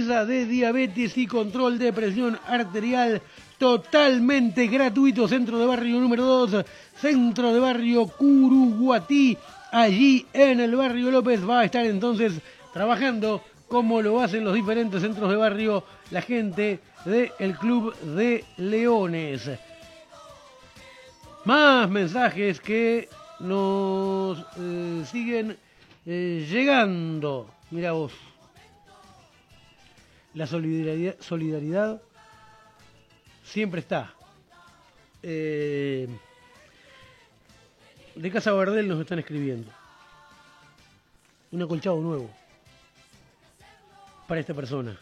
pesquisa de diabetes y control de presión arterial totalmente gratuito. Centro de Barrio número 2, Centro de Barrio Curuguatí. Allí en el barrio López va a estar entonces trabajando como lo hacen los diferentes centros de barrio la gente del Club de Leones. Más mensajes que nos siguen llegando. Mira vos. La solidaridad siempre está. De Casa Bardel nos están escribiendo. Un acolchado nuevo para esta persona.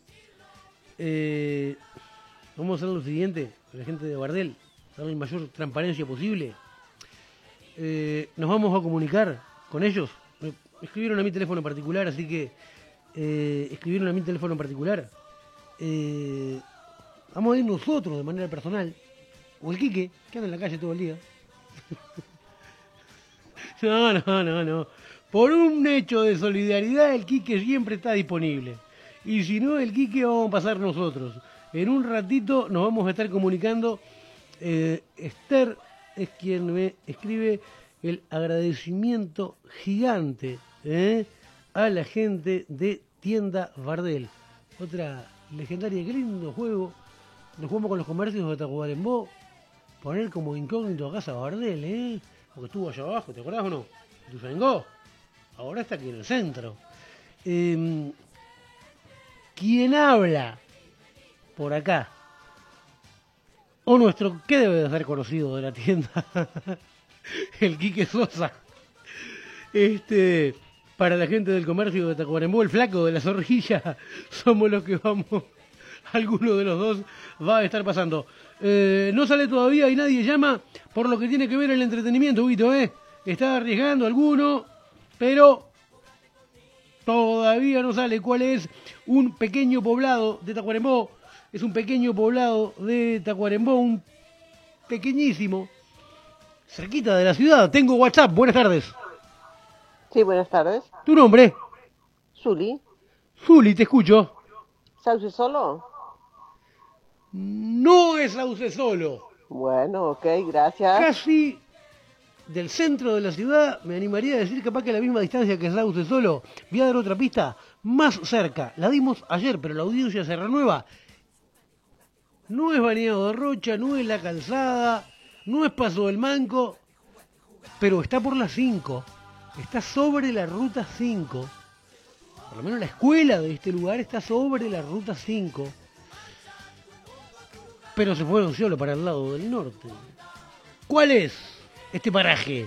Vamos a hacer lo siguiente, la gente de Bardel, darle la mayor transparencia posible. Nos vamos a comunicar con ellos. Me escribieron a mi teléfono particular, así que escribieron a mi teléfono particular. Vamos a ir nosotros de manera personal, o el Quique, que anda en la calle todo el día. No. Por un hecho de solidaridad, el Quique siempre está disponible. Y si no, el Quique vamos a pasar nosotros. En un ratito nos vamos a estar comunicando. Esther es quien me escribe el agradecimiento gigante a la gente de Tienda Bardel. Otra legendaria, qué lindo juego. Nos jugamos con los comercios de Tacuarembó. Poner como incógnito a Casa Bardel, porque estuvo allá abajo, ¿te acordás o no? Tuzangó. Ahora está aquí en el centro. ¿Quién habla por acá? O nuestro, ¿qué debe de ser conocido de la tienda? El Quique Sosa. Para la gente del comercio de Tacuarembó, el flaco de la zorrilla, somos los que vamos. Alguno de los dos va a estar pasando. No sale todavía y nadie llama por lo que tiene que ver el entretenimiento, Huguito, Está arriesgando alguno, pero todavía no sale. ¿Cuál es? Un pequeño poblado de Tacuarembó. Es un pequeño poblado de Tacuarembó, un pequeñísimo, cerquita de la ciudad. Tengo WhatsApp, buenas tardes. Sí, buenas tardes. ¿Tu nombre? Zuli. Zuli, te escucho. ¿Sauce solo? No es Saucesolo. Bueno, ok, gracias. Casi del centro de la ciudad, me animaría a decir capaz que a la misma distancia que Saucesolo. Voy a dar otra pista, más cerca. La dimos ayer, pero la audiencia se renueva. No es Baneado de Rocha, no es La Calzada, no es Paso del Manco, pero está por la 5. Está sobre la ruta 5. Por lo menos la escuela de este lugar está sobre la ruta 5. Pero se fueron solo para el lado del norte. ¿Cuál es este paraje?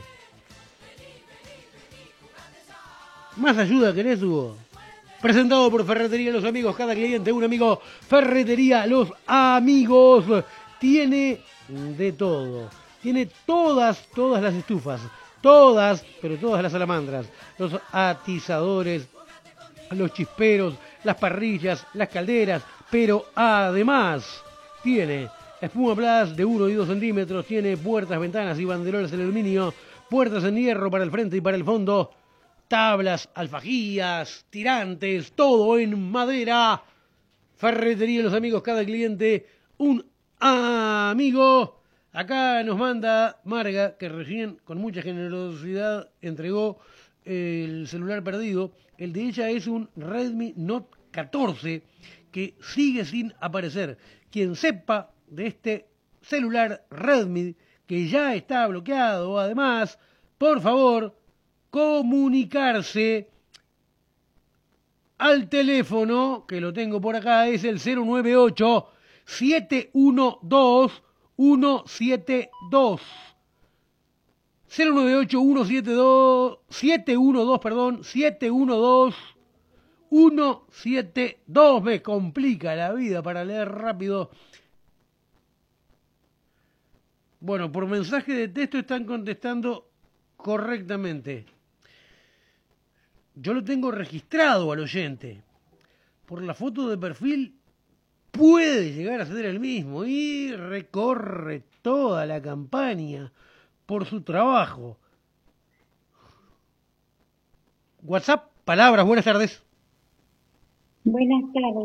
¿Más ayuda querés, Hugo? Presentado por Ferretería Los Amigos. Cada cliente, un amigo. Ferretería Los Amigos. Tiene de todo. Tiene todas las estufas. Todas, pero todas las salamandras. Los atizadores, los chisperos, las parrillas, las calderas. Pero además tiene espuma plus de 1 y 2 centímetros. Tiene puertas, ventanas y banderolas en aluminio. Puertas en hierro para el frente y para el fondo. Tablas, alfajías, tirantes, todo en madera. Ferretería Los Amigos, cada cliente un amigo. Acá nos manda Marga, que recién con mucha generosidad entregó el celular perdido. El de ella es un Redmi Note 14 que sigue sin aparecer. Quien sepa de este celular Redmi que ya está bloqueado, además, por favor, comunicarse al teléfono, que lo tengo por acá, es el 098-712-172. 712. Me complica la vida para leer rápido. Bueno, por mensaje de texto están contestando correctamente. Yo lo tengo registrado al oyente. Por la foto de perfil puede llegar a ser el mismo y recorre toda la campaña por su trabajo. WhatsApp, palabras, buenas tardes. Buenas tardes.